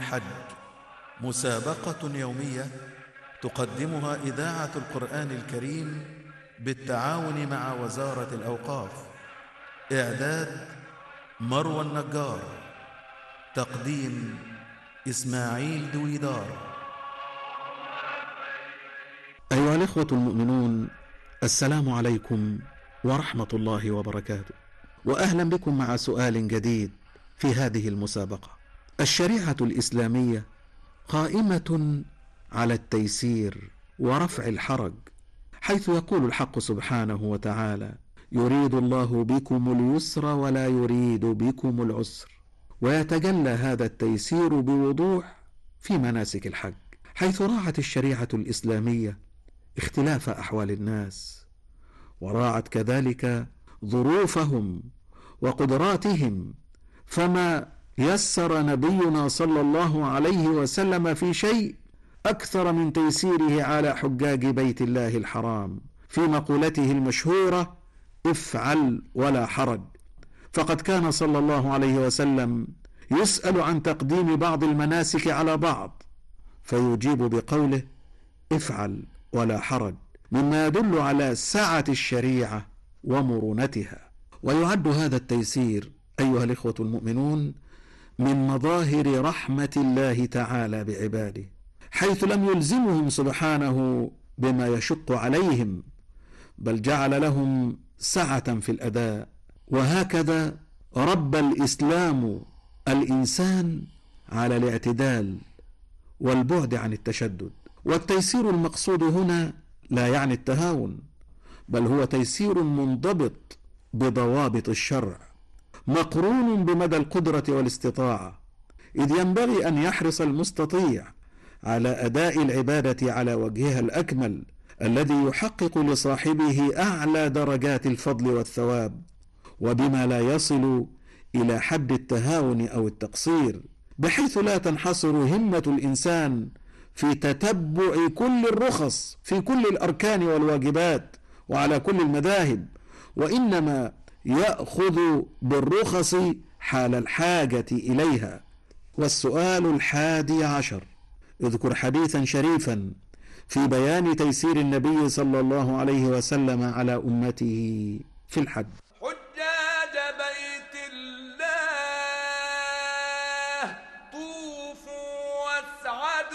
الحج، مسابقة يومية تقدمها إذاعة القرآن الكريم بالتعاون مع وزارة الأوقاف. إعداد مروى النجار، تقديم إسماعيل دويدار. أيها الإخوة المؤمنون، السلام عليكم ورحمة الله وبركاته، وأهلا بكم مع سؤال جديد في هذه المسابقة. الشريعة الإسلامية قائمة على التيسير ورفع الحرج، حيث يقول الحق سبحانه وتعالى: يريد الله بكم اليسر ولا يريد بكم العسر. ويتجلى هذا التيسير بوضوح في مناسك الحج، حيث راعت الشريعة الإسلامية اختلاف أحوال الناس، وراعت كذلك ظروفهم وقدراتهم، فما يسر نبينا صلى الله عليه وسلم في شيء أكثر من تيسيره على حجاج بيت الله الحرام في مقولته المشهورة: افعل ولا حرج. فقد كان صلى الله عليه وسلم يسأل عن تقديم بعض المناسك على بعض، فيجيب بقوله: افعل ولا حرج، مما يدل على سعة الشريعة ومرونتها. ويعد هذا التيسير أيها الإخوة المؤمنون من مظاهر رحمة الله تعالى بعباده، حيث لم يلزمهم سبحانه بما يشق عليهم، بل جعل لهم سعة في الأداء. وهكذا ربى الإسلام الإنسان على الاعتدال والبعد عن التشدد. والتيسير المقصود هنا لا يعني التهاون، بل هو تيسير منضبط بضوابط الشرع، مقرون بمدى القدرة والاستطاعة، إذ ينبغي أن يحرص المستطيع على أداء العبادة على وجهها الأكمل، الذي يحقق لصاحبه أعلى درجات الفضل والثواب، وبما لا يصل إلى حد التهاون أو التقصير، بحيث لا تنحصر همة الإنسان في تتبع كل الرخص في كل الأركان والواجبات وعلى كل المذاهب، وإنما يأخذ بالرخص حال الحاجة إليها. والسؤال 11: اذكر حديثا شريفا في بيان تيسير النبي صلى الله عليه وسلم على أمته في الحج.